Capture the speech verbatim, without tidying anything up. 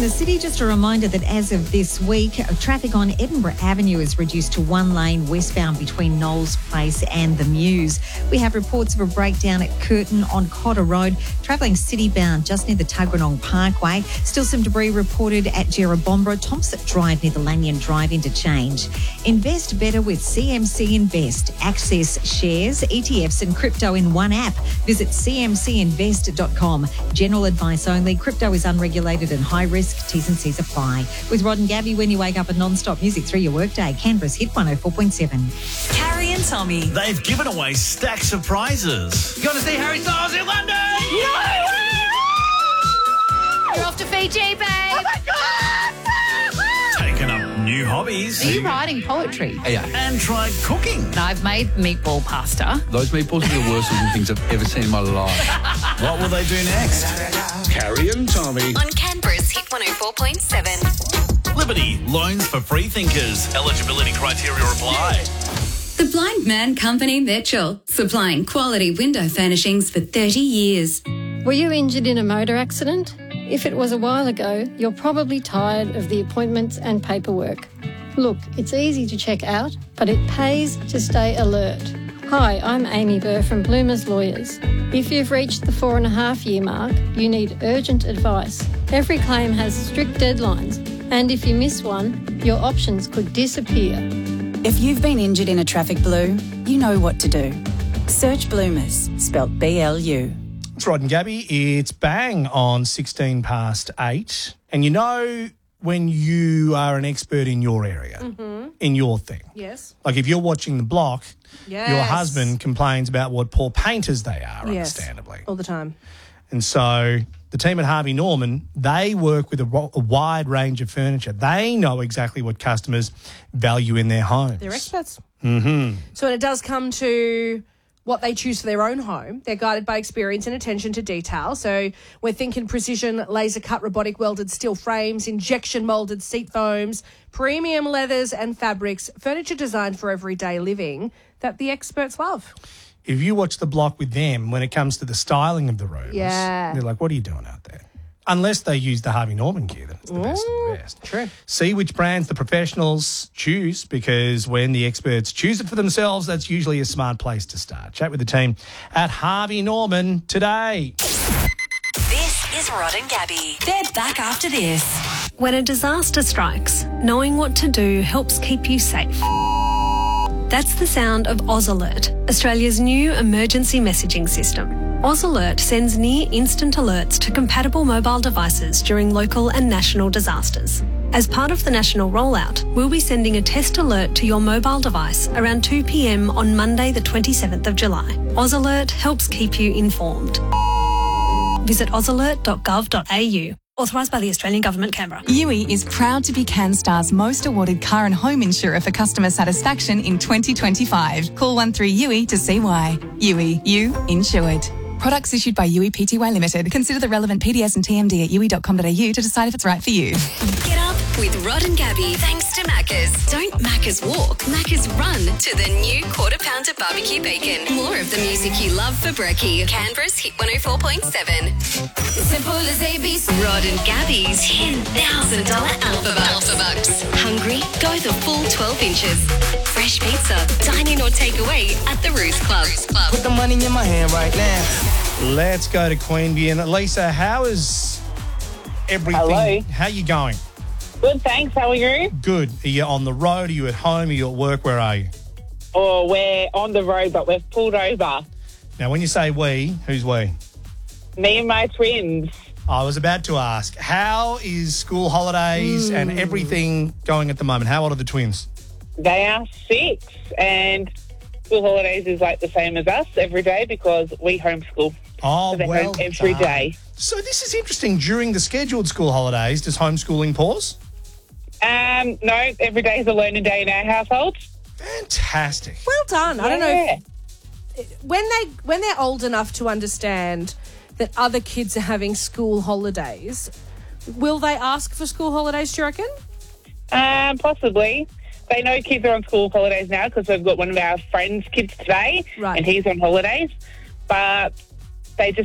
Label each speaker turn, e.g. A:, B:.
A: the city, just a reminder that as of this week, traffic on Edinburgh Avenue is reduced to one lane westbound between Knowles Place and the Mews. We have reports of a breakdown at Curtin on Cotter Road, travelling city-bound just near the Tuggeranong Parkway. Still some debris reported at Jerrabomberra, Thompson Drive near the Lanyon Drive interchange. Invest better with C M C Invest. Access shares, E T Fs and crypto in one app. Visit c m c invest dot com. General advice only. Crypto is unregulated and high risk. T's and C's apply. With Rod and Gabby, when you wake up and non-stop music through your workday. Canberra's Hit one oh four point seven.
B: Carrie and Tommy.
C: They've given away stacks of prizes.
D: You want to see Harry Styles in London?
B: No way! You're off to Fiji, babe.
D: Oh my God!
C: Taken up new hobbies.
B: Are you writing poetry?
D: Yeah.
C: And tried cooking.
B: I've made meatball pasta.
D: Those meatballs are the worst looking things I've ever seen in my life.
C: What will they do next?
E: Carrie and Tommy.
F: On Canberra's Hit one oh four point seven.
C: Liberty, loans for free thinkers. Eligibility criteria apply.
G: The Blind Man Company Mitchell, supplying quality window furnishings for thirty years.
H: Were you injured in a motor accident? If it was a while ago, you're probably tired of the appointments and paperwork. Look, it's easy to check out, but it pays to stay alert. Hi, I'm Amy Burr from Bloomers Lawyers. If you've reached the four and a half year mark, you need urgent advice. Every claim has strict deadlines, and if you miss one, your options could disappear.
I: If you've been injured in a traffic blue, you know what to do. Search Bloomers, spelt B L U.
J: It's Rod and Gabby. It's bang on sixteen past eight. And you know when you are an expert in your area,
K: Mm-hmm.
J: in your thing.
K: Yes.
J: Like if you're watching The Block,
K: Yes.
J: your husband complains about what poor painters they are,
K: Yes.
J: understandably.
K: All the time.
J: And so the team at Harvey Norman, they work with a, ro- a wide range of furniture. They know exactly what customers value in their homes.
K: They're experts.
J: Mm-hmm.
K: So when it does come to what they choose for their own home, they're guided by experience and attention to detail. So we're thinking precision laser cut robotic welded steel frames, injection moulded seat foams, premium leathers and fabrics, furniture designed for everyday living that the experts love.
J: If you watch The Block with them when it comes to the styling of the rooms,
K: Yeah.
J: they're like, what are you doing out there? Unless they use the Harvey Norman gear, then it's the best of the best.
K: True.
J: See which brands the professionals choose, because when the experts choose it for themselves, that's usually a smart place to start. Chat with the team at Harvey Norman today.
F: This is Rod and Gabby.
B: They're back after this.
L: When a disaster strikes, knowing what to do helps keep you safe. That's the sound of Oz Alert, Australia's new emergency messaging system. Oz Alert sends near-instant alerts to compatible mobile devices during local and national disasters. As part of the national rollout, we'll be sending a test alert to your mobile device around two p.m. on Monday the twenty-seventh of July. Oz Alert helps keep you informed. Visit oz alert dot gov dot a u. Authorised by the Australian Government, Canberra.
M: U I is proud to be CanStar's most awarded car and home insurer for customer satisfaction in twenty twenty-five. Call one three U I to see why. U I, you insured. Products issued by U I Pty Limited. Consider the relevant P D S and T M D at u i dot com dot a u to decide if it's right for you.
F: Get up with Rod and Gabby thanks to Macca's. Don't Macca's walk, Macca's run to the new quarter pounder barbecue bacon. More of the music you love for brekkie. Canberra's Hit one oh four point seven. Simple as A B C. Rod and Gabby's ten thousand dollars Alpha Bucks. Alpha Bucks. Hungry? Go the full twelve inches. Fresh pizza. Dine in or take away at the Roost Club.
N: Put the money in my hand right now.
J: Let's go to Queanbeyan. Lisa, how is everything?
O: Hello.
J: How are you going?
O: Good, thanks. How are you?
J: Good. Are you on the road? Are you at home? Are you at work? Where are you?
O: Oh, we're on the road, but we've pulled over.
J: Now, when you say we, who's we?
O: Me and my twins.
J: I was about to ask, how is school holidays
O: Mm.
J: and everything going at the moment? How old are the twins?
O: They are six, and school holidays is like the same as us every day because we homeschool.
J: Oh,
O: so they're
J: well
O: home every
J: done.
O: day.
J: So this is interesting. During the scheduled school holidays, does homeschooling pause?
O: Um, no, every day is a learning day in our household.
J: Fantastic.
K: Well done. I don't know
O: Yeah.
K: if, when they when they're old enough to understand that other kids are having school holidays, will they ask for school holidays, do you reckon?
O: Um, possibly. They know kids are on school holidays now because we've got one of our friends' kids today,
K: Right.
O: and he's on holidays. But they just